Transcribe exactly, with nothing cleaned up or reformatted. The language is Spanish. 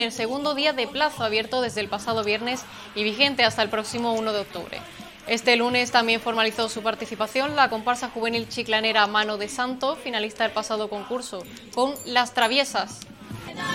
el segundo día de plazo abierto desde el pasado viernes y vigente hasta el próximo uno de octubre. Este lunes también formalizó su participación la comparsa juvenil chiclanera Mano de Santo, finalista del pasado concurso, con Las Traviesas.